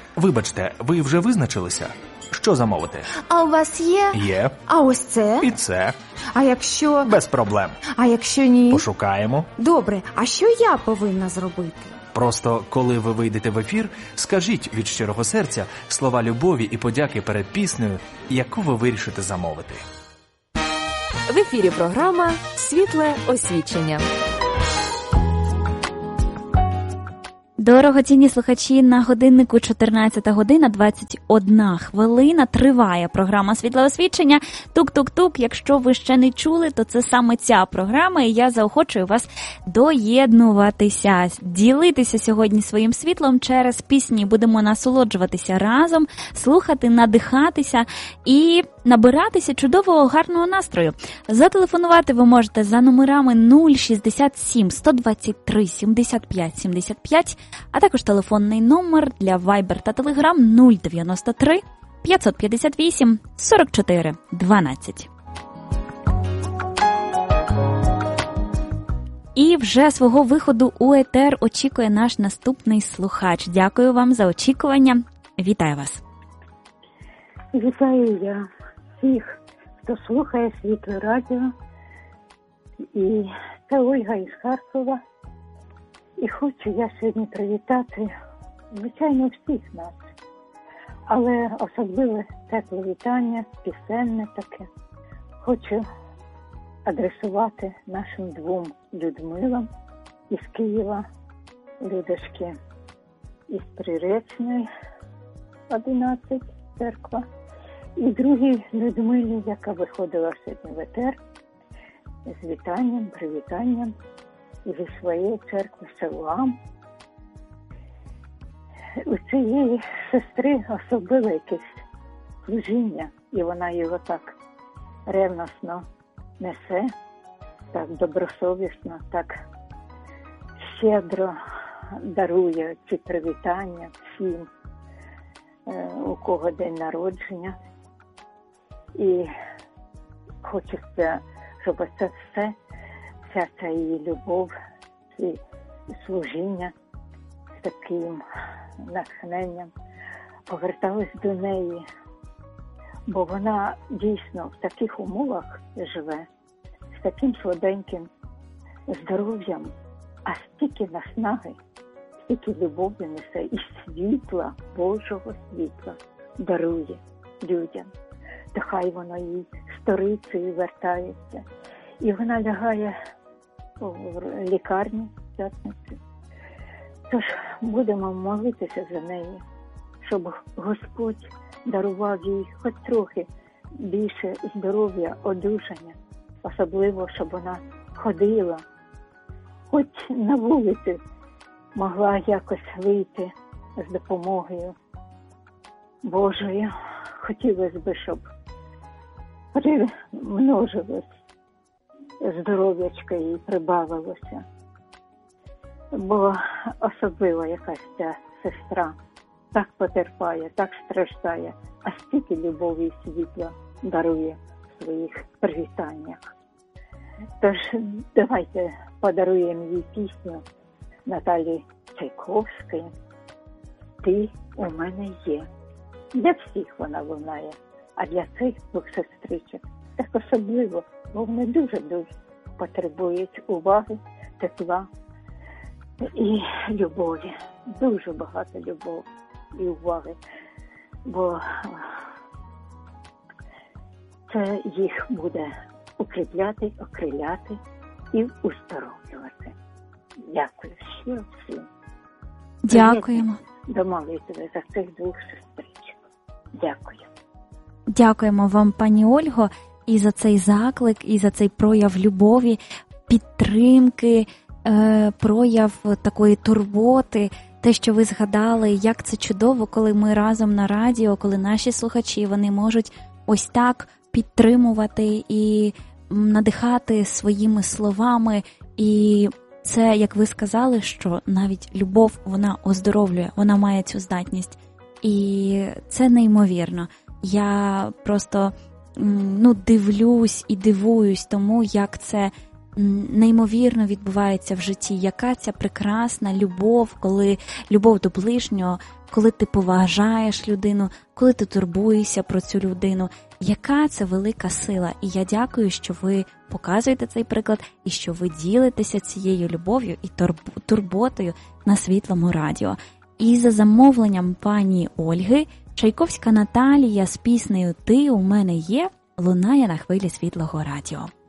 Вибачте, ви вже визначилися? Що замовити? А у вас є? Є. А ось це? І це. А якщо... Без проблем. А якщо ні? Пошукаємо. Добре, а що я повинна зробити? Просто, коли ви вийдете в ефір, скажіть від щирого серця слова любові і подяки перед піснею, яку ви вирішите замовити. В ефірі програма «Світле освічення». Дорогоцінні слухачі, на годиннику 14 година 21 хвилина триває програма «Світле освічення». Тук-тук-тук, якщо ви ще не чули, то це саме ця програма, і я заохочую вас доєднуватися, ділитися сьогодні своїм світлом через пісні. Будемо насолоджуватися разом, слухати, надихатися і набиратися чудового, гарного настрою. Зателефонувати ви можете за номерами 067 123 75 75, а також телефонний номер для Viber та Telegram 093 558 44 12. І вже свого виходу у етер очікує наш наступний слухач. Дякую вам за очікування. Вітаю вас. Вітаю я всіх, хто слухає Світле радіо. І це Ольга із Харкова. І хочу я сьогодні привітати, звичайно, всіх нас. Але особливе тепле вітання, пісенне таке, хочу адресувати нашим двом Людмилам із Києва, Людочки із Приречної, 11, церква, і другій Людмилі, яка виходила сьогодні в етер, з вітанням, привітанням зі своєї церкви Силуам. У цієї сестри особливе якесь служіння, і вона його так ревносно несе, так добросовісно, так щедро дарує ці привітання всім, у кого день народження. І хочеться, щоб це все, вся ця її любов, ці служіння з таким натхненням повертались до неї, бо вона дійсно в таких умовах живе, з таким слабеньким здоров'ям, а стільки наснаги, стільки любові несе і світла, Божого світла дарує людям. То хай воно їй сторицею вертається. І вона лягає в лікарні в п'ятницю. Тож будемо молитися за неї, щоб Господь дарував їй хоч трохи більше здоров'я, одужання. Особливо, щоб вона ходила, хоч на вулицю могла якось вийти з допомогою Божою. Хотілося б, щоб примножилось здоров'ячко їй, прибавилося. Бо особливо якась ця сестра так потерпає, так страждає, а стільки любові і світла дарує в своїх привітаннях. Тож давайте подаруємо їй пісню Наталі Чайковської «Ти у мене є». Для всіх вона лунає, а для цих двох сестричок так особливо, бо вони дуже-дуже потребують уваги, тепла і любові. Дуже багато любові і уваги, бо це їх буде укріпляти, окриляти і уздоровлювати. Дякую щиро всім. Дякуємо. До молитви за цих двох сестричок. Дякую. Дякуємо вам, пані Ольго, і за цей заклик, і за цей прояв любові, підтримки, прояв такої турботи, те, що ви згадали, як це чудово, коли ми разом на радіо, коли наші слухачі, вони можуть ось так підтримувати і надихати своїми словами. І це, як ви сказали, що навіть любов, вона оздоровлює, вона має цю здатність. І це неймовірно. Я просто дивлюсь і дивуюсь тому, як це неймовірно відбувається в житті, яка ця прекрасна любов, коли любов до ближнього, коли ти поважаєш людину, коли ти турбуєшся про цю людину, яка це велика сила. І я дякую, що ви показуєте цей приклад і що ви ділитеся цією любов'ю і турботою на Світлому радіо. І за замовленням пані Ольги, Чайковська Наталія з піснею «Ти у мене є» лунає на хвилі Світлого радіо.